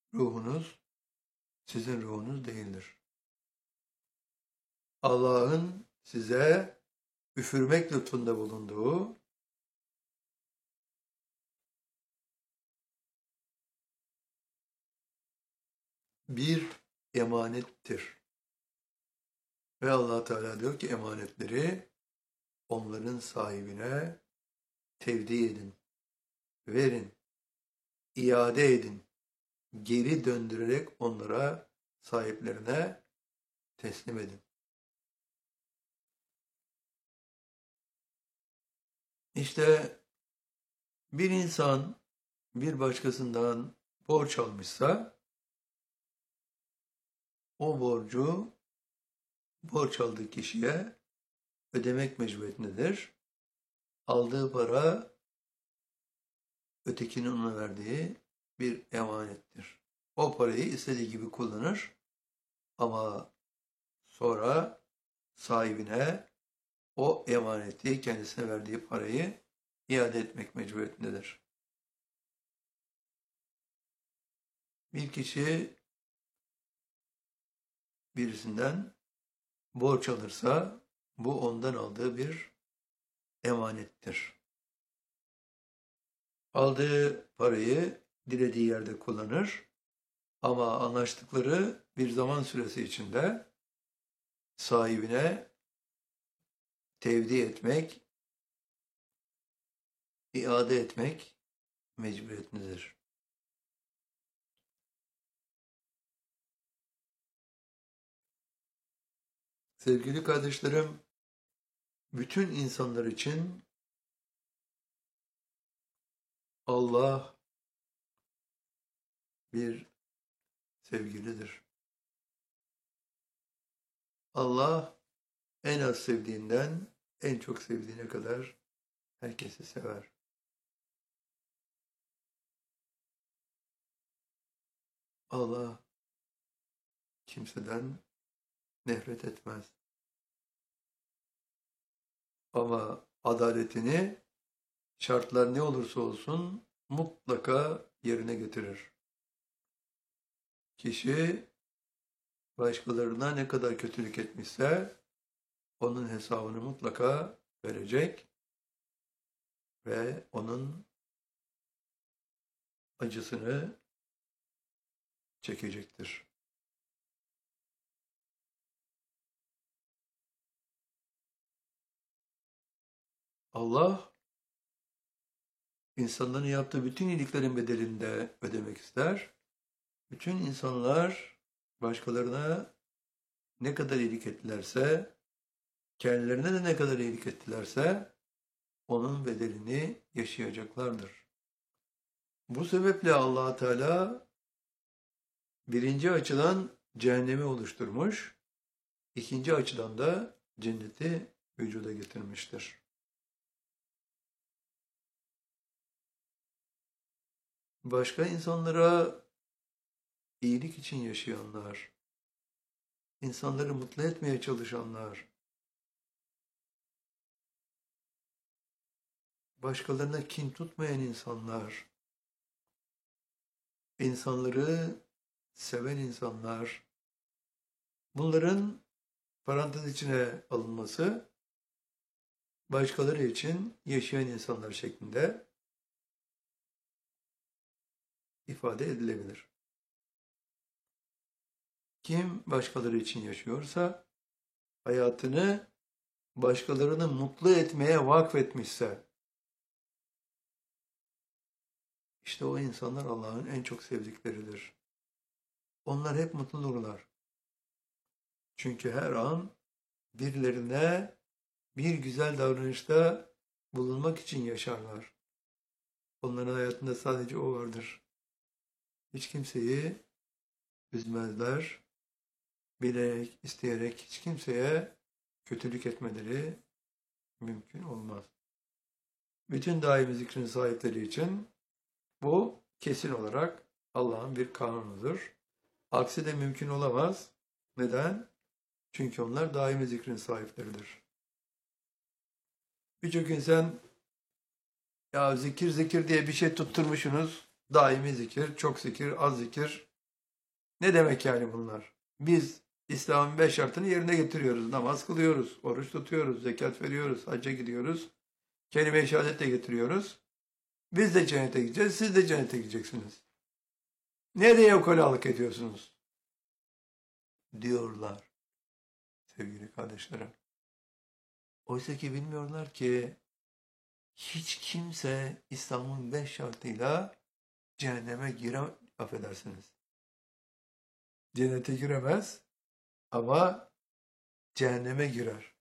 ruhunuz sizin ruhunuz değildir. Allah'ın size üfürmek lütfunda bulunduğu bir emanettir. Ve Allah Teala diyor ki emanetleri onların sahibine tevdi edin, verin, iade edin, geri döndürerek onlara sahiplerine teslim edin. İşte bir insan bir başkasından borç almışsa o borcu borç aldığı kişiye ödemek mecburiyetindedir. Aldığı para ötekinin ona verdiği bir emanettir. O parayı istediği gibi kullanır ama sonra sahibine o emaneti kendisine verdiği parayı iade etmek mecburiyetindedir. Bir kişi birisinden borç alırsa bu ondan aldığı bir emanettir. Aldığı parayı dilediği yerde kullanır ama anlaştıkları bir zaman süresi içinde sahibine tevdi etmek, iade etmek mecburiyetindedir. Sevgili kardeşlerim, bütün insanlar için Allah bir sevgilidir. Allah en az sevdiğinden en çok sevdiğine kadar herkesi sever. Allah kimseden nefret etmez. Ama adaletini şartlar ne olursa olsun mutlaka yerine getirir. Kişi başkalarına ne kadar kötülük etmişse onun hesabını mutlaka verecek ve onun acısını çekecektir. Allah insanların yaptığı bütün iyiliklerin bedelini de ödemek ister. Bütün insanlar başkalarına ne kadar iyilik ettilerse, kendilerine de ne kadar iyilik ettilerse onun bedelini yaşayacaklardır. Bu sebeple Allah Teala birinci açıdan cehennemi oluşturmuş, ikinci açıdan da cenneti vücuda getirmiştir. Başka insanlara iyilik için yaşayanlar, insanları mutlu etmeye çalışanlar, başkalarına kin tutmayan insanlar, insanları seven insanlar, bunların parantez içine alınması, başkaları için yaşayan insanlar şeklinde ifade edilebilir. Kim başkaları için yaşıyorsa, hayatını başkalarını mutlu etmeye vakfetmişse, işte o insanlar Allah'ın en çok sevdikleridir. Onlar hep mutludurlar. Çünkü her an birilerine bir güzel davranışta bulunmak için yaşarlar. Onların hayatında sadece o vardır. Hiç kimseyi üzmezler. Bilerek, isteyerek hiç kimseye kötülük etmeleri mümkün olmaz. Bütün daimi zikrin sahipleri için bu kesin olarak Allah'ın bir kanunudur. Aksi de mümkün olamaz. Neden? Çünkü onlar daimi zikrin sahipleridir. Birçok insan ya zikir diye bir şey tutturmuşsunuz. Daimi zikir, çok zikir, az zikir. Ne demek yani bunlar? Biz İslam'ın 5 şartını yerine getiriyoruz. Namaz kılıyoruz, oruç tutuyoruz, zekat veriyoruz, hacca gidiyoruz. Kelime-i şehadet de getiriyoruz. Biz de cennete gideceğiz, siz de cennete gideceksiniz. Nereye ukalalık ediyorsunuz? Diyorlar sevgili kardeşlerim. Oysa ki bilmiyorlar ki hiç kimse İslam'ın 5 şartıyla cehenneme affedersiniz. Cennete giremez ama cehenneme girer.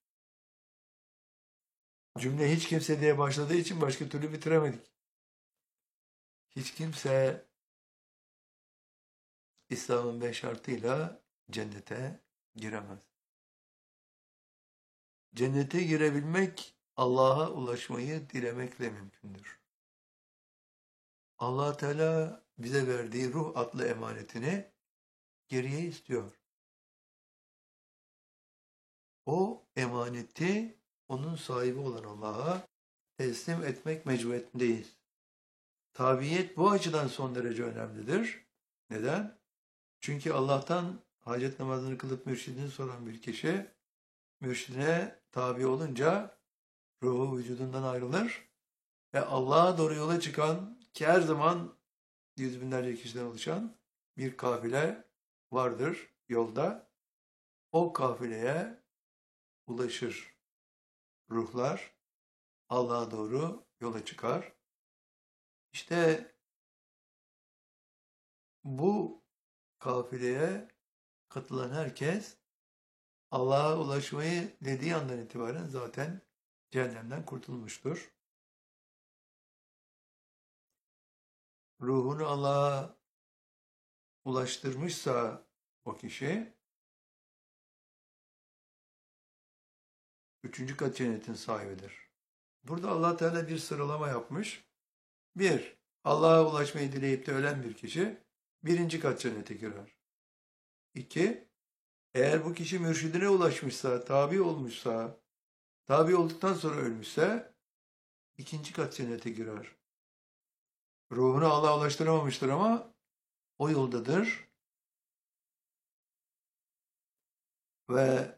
Cümle hiç kimse diye başladığı için başka türlü bitiremedik. Hiç kimse İslam'ın 5 şartıyla cennete giremez. Cennete girebilmek Allah'a ulaşmayı dilemekle mümkündür. Allah Teala bize verdiği ruh adlı emanetini geriye istiyor. O emaneti onun sahibi olan Allah'a teslim etmek mecburiyetindeyiz. Tabiyet bu açıdan son derece önemlidir. Neden? Çünkü Allah'tan hacet namazını kılıp mürşidini soran bir kişi, mürşidine tabi olunca ruhu vücudundan ayrılır ve Allah'a doğru yola çıkan ki her zaman yüz binlerce kişiden oluşan bir kafile vardır yolda. O kafileye ulaşır ruhlar, Allah'a doğru yola çıkar. İşte bu kafileye katılan herkes Allah'a ulaşmayı dediği andan itibaren zaten cehennemden kurtulmuştur. Ruhunu Allah'a ulaştırmışsa o kişi, üçüncü kat cennetin sahibidir. Burada Allah Teala bir sıralama yapmış. Bir, Allah'a ulaşmayı dileyip de ölen bir kişi birinci kat cennete girer. İki, eğer bu kişi mürşidine ulaşmışsa, tabi olmuşsa, tabi olduktan sonra ölmüşse ikinci kat cennete girer. Ruhunu Allah'a ulaştıramamıştır ama o yoldadır ve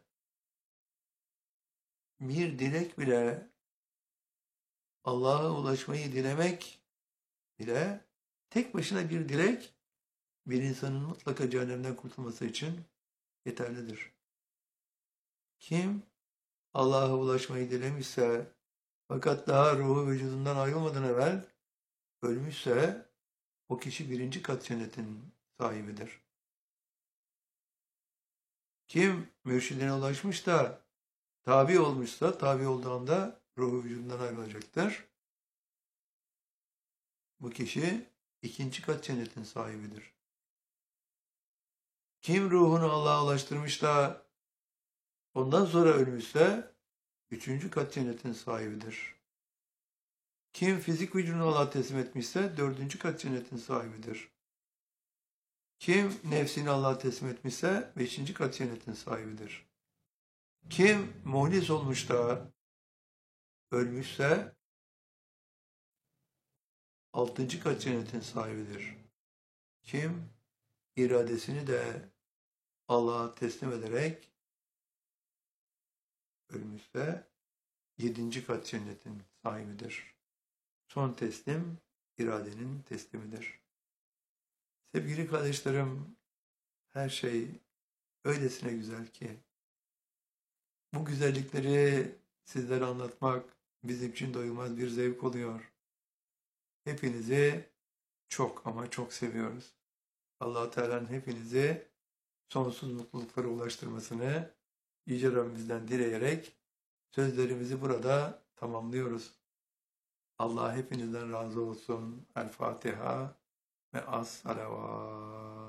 bir dilek bile Allah'a ulaşmayı dilemek bile tek başına bir dilek bir insanın mutlaka cehennemden kurtulması için yeterlidir. Kim Allah'a ulaşmayı dilemişse fakat daha ruhu vücudundan ayrılmadan evvel ölmüşse o kişi birinci kat cennetin sahibidir. Kim mürşidine ulaşmış da tabi olmuşsa tabi olduğunda ruhu vücudundan ayrılacaktır. Bu kişi ikinci kat cennetin sahibidir. Kim ruhunu Allah'a ulaştırmış da ondan sonra ölmüşse üçüncü kat cennetin sahibidir. Kim fizik vücudunu Allah'a teslim etmişse dördüncü kat cennetin sahibidir. Kim nefsini Allah'a teslim etmişse beşinci kat cennetin sahibidir. Kim muhlis olmuş da ölmüşse altıncı kat cennetin sahibidir. Kim iradesini de Allah'a teslim ederek ölmüşse yedinci kat cennetin sahibidir. Son teslim iradenin teslimidir. Sevgili kardeşlerim, her şey öylesine güzel ki bu güzellikleri sizlere anlatmak bizim için doyulmaz bir zevk oluyor. Hepinizi çok ama çok seviyoruz. Allah-u Teala'nın hepinizi sonsuz mutluluklara ulaştırmasını Yüce Rabbimizden dileyerek sözlerimizi burada tamamlıyoruz. Allah hepinizden razı olsun. El Fatiha ve as salavat.